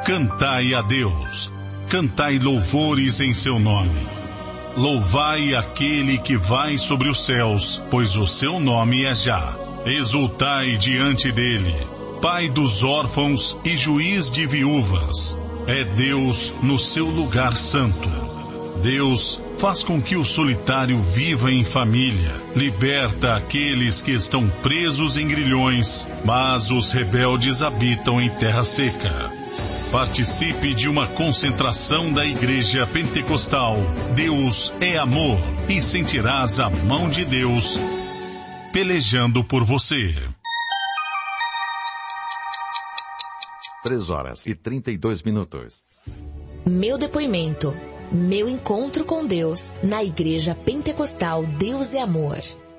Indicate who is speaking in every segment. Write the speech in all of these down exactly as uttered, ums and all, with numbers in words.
Speaker 1: Cantai a Deus, cantai louvores em seu nome. Louvai aquele que vai sobre os céus, pois o seu nome é Já. Exultai diante dele, Pai dos órfãos e juiz de viúvas. É Deus no seu lugar santo. Deus faz com que o solitário viva em família, liberta aqueles que estão presos em grilhões, mas os rebeldes habitam em terra seca. Participe de uma concentração da Igreja Pentecostal Deus é Amor e sentirás a mão de Deus pelejando por você.
Speaker 2: Três horas e trinta e dois minutos.
Speaker 3: Meu depoimento, meu encontro com Deus na Igreja Pentecostal Deus é Amor.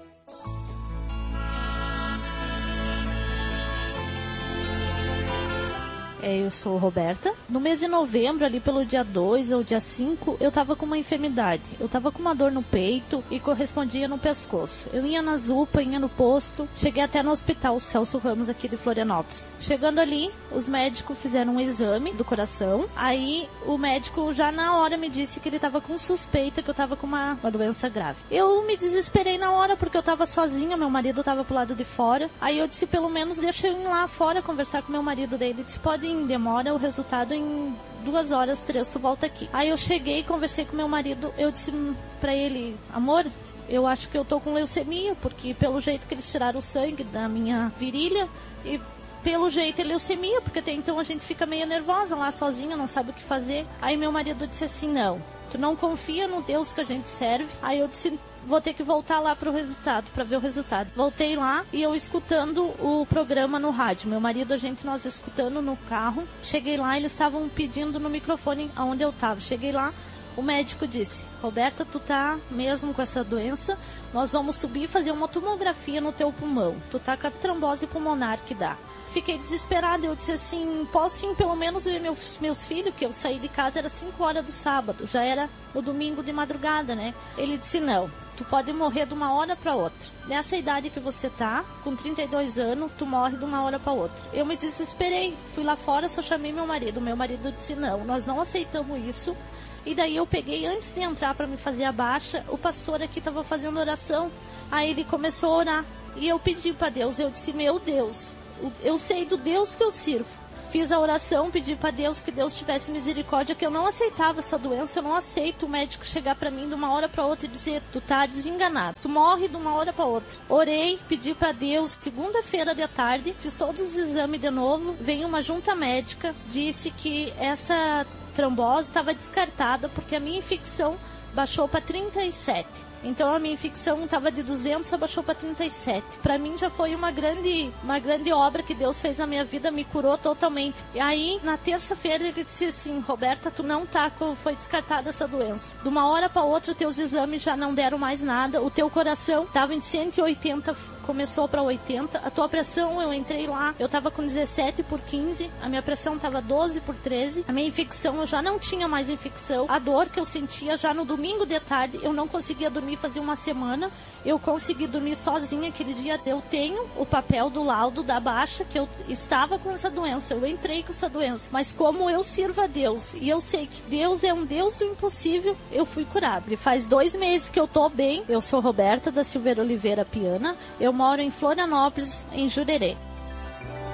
Speaker 4: Eu sou Roberta. No mês de novembro, ali pelo dia dois ou dia cinco, eu tava com uma enfermidade. Eu tava com uma dor no peito e correspondia no pescoço. Eu ia na Zupa, ia no posto, cheguei até no hospital Celso Ramos aqui de Florianópolis. Chegando ali, os médicos fizeram um exame do coração. Aí o médico já na hora me disse que ele tava com suspeita que eu tava com uma, uma doença grave. Eu me desesperei na hora porque eu tava sozinha, meu marido tava pro lado de fora. Aí eu disse, pelo menos deixa eu ir lá fora conversar com meu marido dele. Ele disse, pode ir, demora o resultado em duas horas, três, tu volta aqui. Aí eu cheguei, conversei com meu marido, eu disse pra ele, amor, eu acho que eu tô com leucemia, porque pelo jeito que eles tiraram o sangue da minha virilha, e pelo jeito é leucemia, porque até então a gente fica meio nervosa lá sozinha, não sabe o que fazer. Aí meu marido disse assim, não, tu não confia no Deus que a gente serve. Aí eu disse, vou ter que voltar lá pro resultado, pra ver o resultado. Voltei lá e eu escutando o programa no rádio. Meu marido, a gente, nós escutando no carro. Cheguei lá, eles estavam pedindo no microfone aonde eu tava. Cheguei lá, o médico disse, Roberta, tu tá mesmo com essa doença, nós vamos subir e fazer uma tomografia no teu pulmão. Tu tá com a trombose pulmonar que dá. Fiquei desesperada, eu disse assim, posso sim, pelo menos ver meus, meus filhos, que eu saí de casa, era cinco horas do sábado, já era no domingo de madrugada, né? Ele disse, não, tu pode morrer de uma hora para outra. Nessa idade que você tá, com trinta e dois anos, tu morre de uma hora para outra. Eu me desesperei, fui lá fora, só chamei meu marido. Meu marido disse, não, nós não aceitamos isso. E daí eu peguei, antes de entrar para me fazer a baixa, o pastor aqui estava fazendo oração. Aí ele começou a orar. E eu pedi para Deus, eu disse, meu Deus, eu sei do Deus que eu sirvo. Fiz a oração, pedi para Deus que Deus tivesse misericórdia, que eu não aceitava essa doença, eu não aceito o médico chegar para mim de uma hora para outra e dizer, tu tá desenganado, tu morre de uma hora para outra. Orei, pedi para Deus, segunda-feira de tarde, fiz todos os exames de novo, veio uma junta médica, disse que essa trombose estava descartada porque a minha infecção baixou para trinta e sete. Então a minha infecção estava de duzentos, abaixou para trinta e sete. Para mim já foi uma grande, uma grande obra que Deus fez na minha vida, me curou totalmente. E aí, na terça-feira, ele disse assim, Roberta, tu não tá, foi descartada essa doença. De uma hora para outra, teus exames já não deram mais nada, o teu coração estava em cento e oitenta, começou para oitenta, a tua pressão, eu entrei lá, eu estava com dezessete por quinze, a minha pressão estava doze por treze, a minha infecção, eu já não tinha mais infecção, a dor que eu sentia já no domingo de tarde, eu não conseguia dormir fazia uma semana, eu consegui dormir sozinha aquele dia. Eu tenho o papel do laudo da baixa que eu estava com essa doença, eu entrei com essa doença, mas como eu sirvo a Deus e eu sei que Deus é um Deus do impossível, eu fui curada. E faz dois meses que eu tô bem. Eu sou Roberta da Silveira Oliveira Piana, eu moro em Florianópolis, em Jurerê.